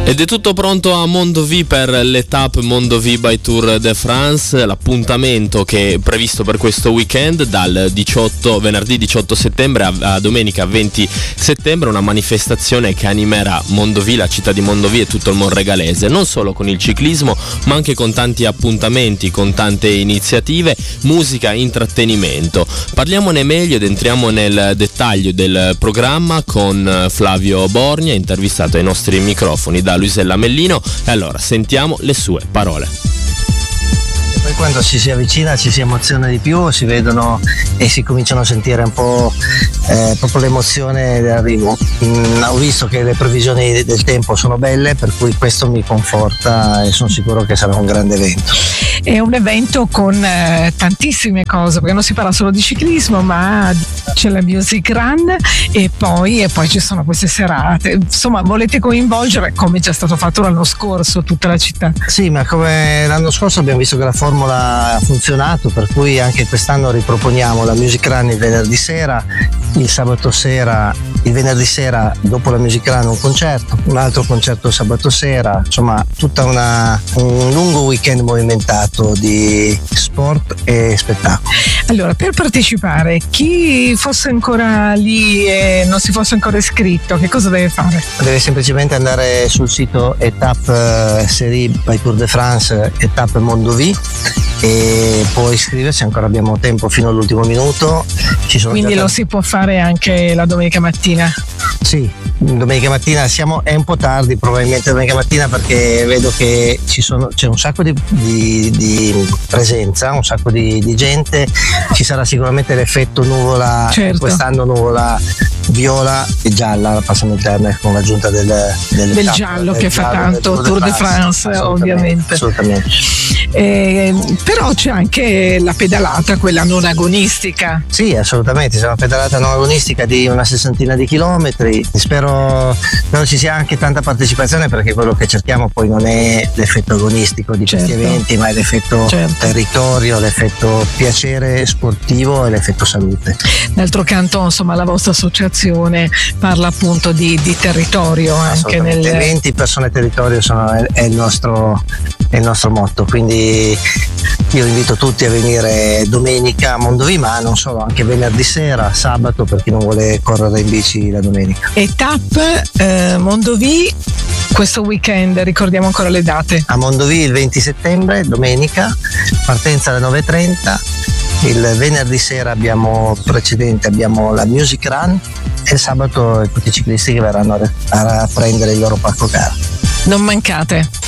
Ed è tutto pronto a Mondovì per l'Etape Mondovì by Tour de France, l'appuntamento che è previsto per questo weekend dal venerdì 18 settembre a domenica 20 settembre, una manifestazione che animerà Mondovì, la città di Mondovì e tutto il Monregalese, non solo con il ciclismo ma anche con tanti appuntamenti, con tante iniziative, musica, intrattenimento. Parliamone meglio ed entriamo nel dettaglio del programma con Flavio Borgna, intervistato ai nostri microfoni da Luisella Mellino, e allora sentiamo le sue parole. E poi quando ci si avvicina ci si emoziona di più, si vedono e si cominciano a sentire un po' proprio l'emozione dell'arrivo. Ho visto che le previsioni del tempo sono belle, per cui questo mi conforta e sono sicuro che sarà un grande evento. È un evento con tantissime cose, perché non si parla solo di ciclismo, ma c'è la music run e poi ci sono queste serate. Insomma, volete coinvolgere, come già stato fatto l'anno scorso, tutta la città? Sì, ma come l'anno scorso abbiamo visto che la formula ha funzionato, per cui anche quest'anno riproponiamo la music run il venerdì sera, il sabato sera, il venerdì sera dopo la music run un altro concerto il sabato sera, insomma tutta un lungo weekend movimentato di sport e spettacolo. Allora, per partecipare, chi fosse ancora lì e non si fosse ancora iscritto, che cosa deve fare? Deve semplicemente andare sul sito Etape Serie by Tour de France, Etape Mondovì, e può iscriversi, ancora abbiamo tempo fino all'ultimo minuto. Quindi lo si può fare anche la domenica mattina? Sì, domenica mattina è un po' tardi probabilmente domenica mattina, perché vedo che c'è un sacco di presenza, un sacco di gente, ci sarà sicuramente l'effetto nuvola, certo. Quest'anno nuvola viola e gialla, passano il termine, con l'aggiunta del giallo che fa tanto Tour de France ovviamente. Assolutamente. Però c'è anche la pedalata, quella non agonistica. Sì, assolutamente, c'è una pedalata non agonistica di una 60 di chilometri. Spero ci sia anche tanta partecipazione, perché quello che cerchiamo poi non è l'effetto agonistico di questi eventi, ma è l'effetto territorio, l'effetto piacere sportivo e l'effetto salute. D'altro canto, insomma, la vostra associazione parla appunto di territorio anche nel eventi, persone, territorio è il nostro motto, quindi io invito tutti a venire domenica a Mondovì, ma non solo, anche venerdì sera, sabato, per chi non vuole correre in bici la domenica. Etape Mondovì questo weekend, ricordiamo ancora le date. A Mondovì il 20 settembre, domenica, partenza alle 9:30. Il venerdì sera abbiamo la music run e il sabato tutti i ciclisti che verranno a prendere il loro pacco gara. Non mancate.